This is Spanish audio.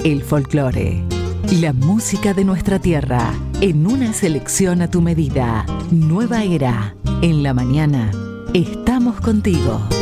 el folclore, la música de nuestra tierra, en una selección a tu medida. Nueva Era, en la mañana, estamos contigo.